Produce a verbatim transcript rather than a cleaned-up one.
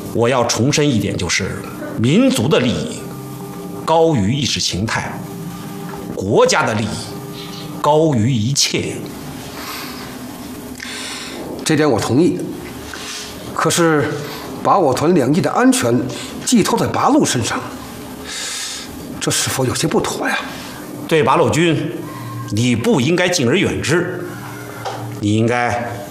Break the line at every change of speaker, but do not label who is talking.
我要重申一点，就是民族的利益高于意识形态，国家的利益高于一切。
这点我同意。可是，把我团两翼的安全寄托在八路身上，这是否有些不妥呀？
对八路军，你不应该敬而远之，你应该